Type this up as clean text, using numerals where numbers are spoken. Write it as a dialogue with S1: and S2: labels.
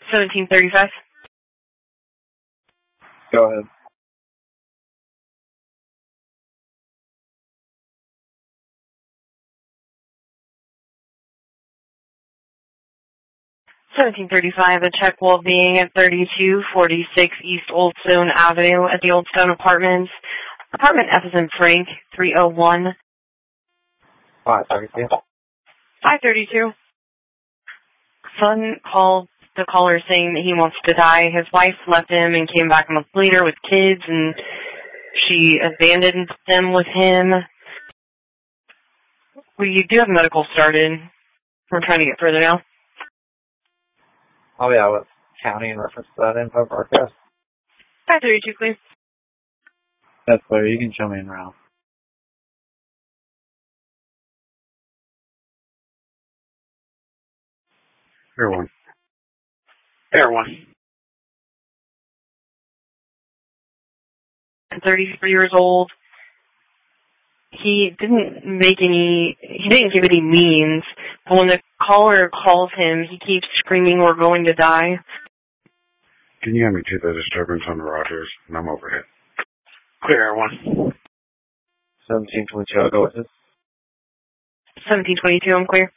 S1: 1735.
S2: Go ahead.
S1: A check well being at 3246 East Oldstone Avenue at the Oldstone Apartments. Apartment F is in Frank, 301.
S2: 532.
S1: 532. Son called the caller saying that he wants to die. His wife left him and came back a month later with kids, and she abandoned them with him. We do have medical started. We're trying to get further now.
S2: Oh, yeah, what county in reference to that info broadcast?
S1: 532, clear.
S2: That's clear. You can show me in route.
S3: Fair one.
S1: 33 years old. He didn't give any means, but when the caller calls him, he keeps screaming, "We're going to die."
S3: Can you have me to the disturbance on Rogers? And I'm overhead.
S4: Clear, Air 1.
S2: 1722, I'll go with it.
S1: 1722, I'm clear.